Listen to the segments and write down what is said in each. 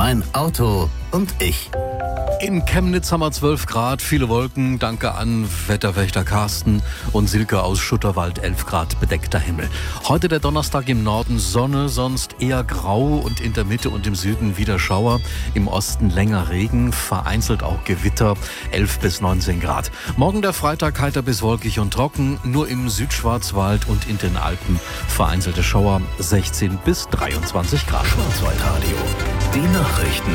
Mein Auto und ich. In Chemnitz haben wir 12 Grad, viele Wolken. Danke an Wetterwächter Carsten und Silke aus Schutterwald, 11 Grad bedeckter Himmel. Heute der Donnerstag im Norden Sonne, sonst eher grau und in der Mitte und im Süden wieder Schauer. Im Osten länger Regen, vereinzelt auch Gewitter, 11 bis 19 Grad. Morgen der Freitag heiter bis wolkig und trocken, nur im Südschwarzwald und in den Alpen vereinzelte Schauer, 16 bis 23 Grad. Schwarzwaldradio, die Nachrichten.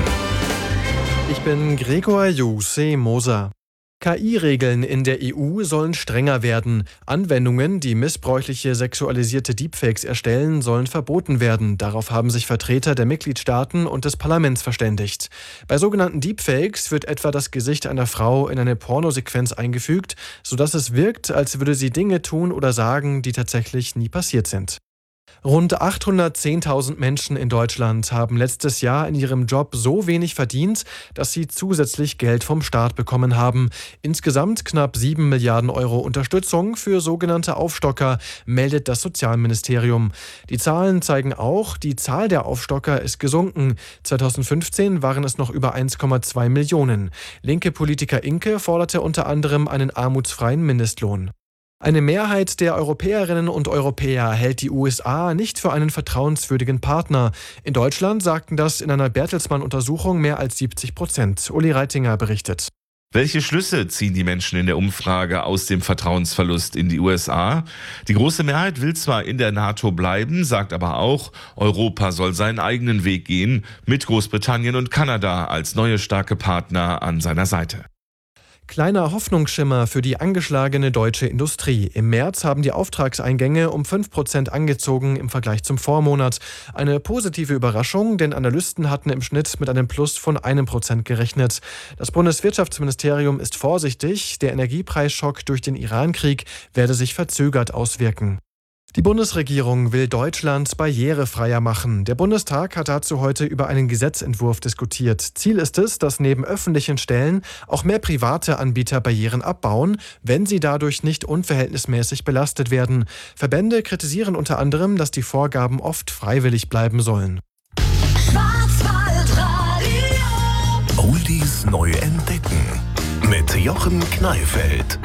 Ich bin Gregor Jose-Moser. KI-Regeln in der EU sollen strenger werden. Anwendungen, die missbräuchliche sexualisierte Deepfakes erstellen, sollen verboten werden. Darauf haben sich Vertreter der Mitgliedstaaten und des Parlaments verständigt. Bei sogenannten Deepfakes wird etwa das Gesicht einer Frau in eine Pornosequenz eingefügt, sodass es wirkt, als würde sie Dinge tun oder sagen, die tatsächlich nie passiert sind. Rund 810.000 Menschen in Deutschland haben letztes Jahr in ihrem Job so wenig verdient, dass sie zusätzlich Geld vom Staat bekommen haben. Insgesamt knapp 7 Milliarden Euro Unterstützung für sogenannte Aufstocker, meldet das Sozialministerium. Die Zahlen zeigen auch, die Zahl der Aufstocker ist gesunken. 2015 waren es noch über 1,2 Millionen. Linke Politiker Inke forderte unter anderem einen armutsfreien Mindestlohn. Eine Mehrheit der Europäerinnen und Europäer hält die USA nicht für einen vertrauenswürdigen Partner. In Deutschland sagten das in einer Bertelsmann-Untersuchung mehr als 70%. Uli Reitinger berichtet. Welche Schlüsse ziehen die Menschen in der Umfrage aus dem Vertrauensverlust in die USA? Die große Mehrheit will zwar in der NATO bleiben, sagt aber auch, Europa soll seinen eigenen Weg gehen, mit Großbritannien und Kanada als neue starke Partner an seiner Seite. Kleiner Hoffnungsschimmer für die angeschlagene deutsche Industrie. Im März haben die Auftragseingänge um 5% angezogen im Vergleich zum Vormonat. Eine positive Überraschung, denn Analysten hatten im Schnitt mit einem Plus von 1% gerechnet. Das Bundeswirtschaftsministerium ist vorsichtig, der Energiepreisschock durch den Irankrieg werde sich verzögert auswirken. Die Bundesregierung will Deutschland barrierefreier machen. Der Bundestag hat dazu heute über einen Gesetzentwurf diskutiert. Ziel ist es, dass neben öffentlichen Stellen auch mehr private Anbieter Barrieren abbauen, wenn sie dadurch nicht unverhältnismäßig belastet werden. Verbände kritisieren unter anderem, dass die Vorgaben oft freiwillig bleiben sollen. Oldies neu entdecken mit Jochen Kneifeld.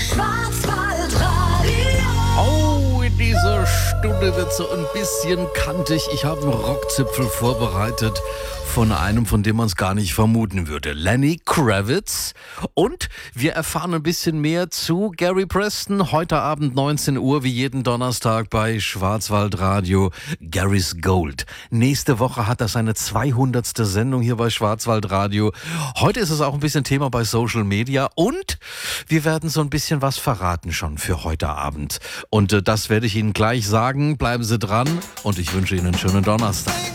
In dieser Stunde wird so ein bisschen kantig. Ich habe einen Rockzipfel vorbereitet von einem, von dem man es gar nicht vermuten würde. Lenny Kravitz. Und wir erfahren ein bisschen mehr zu Gary Preston. Heute Abend 19 Uhr, wie jeden Donnerstag bei Schwarzwaldradio, Gary's Gold. Nächste Woche hat er seine 200. Sendung hier bei Schwarzwaldradio. Heute ist es auch ein bisschen Thema bei Social Media. Und wir werden so ein bisschen was verraten schon für heute Abend. Und das werde ich Ihnen gleich sagen. Bleiben Sie dran und ich wünsche Ihnen einen schönen Donnerstag.